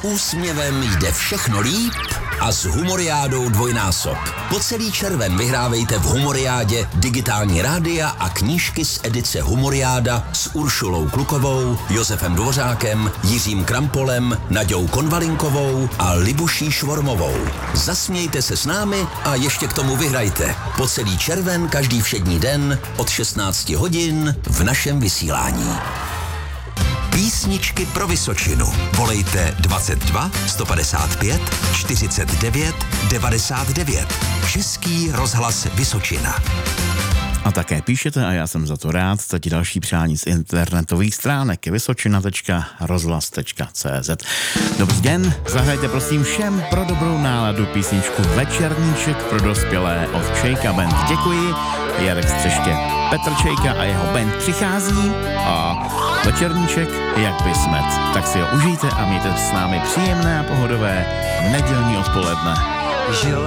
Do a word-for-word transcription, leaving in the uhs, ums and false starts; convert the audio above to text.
úsměvem jde všechno líp a s Humoriádou dvojnásob. Po celý červen vyhrávejte v Humoriádě digitální rádia a knížky z edice Humoriáda s Uršulou Klukovou, Josefem Dvořákem, Jiřím Krampolem, Naďou Konvalinkovou a Libuší Švormovou. Zasmějte se s námi a ještě k tomu vyhrajte. Po celý červen každý všední den od šestnácti hodin v našem vysílání. Písničky pro Vysočinu. Volejte dvacet dva sto padesát pět čtyřicet devět devadesát devět. Český rozhlas Vysočina. A také píšete a já jsem za to rád. Teď další přání z internetových stránek vysočina tečka rozhlas tečka cé zet. Dobrý den, zahrajte prosím všem pro dobrou náladu písničku Večerníček pro dospělé od Čejka Band. Děkuji, Jarek Střeště. Petr Čejka a jeho band přichází a Večerníček jak by smet. Tak si ho užijte a mějte s námi příjemné a pohodové nedělní odpoledne.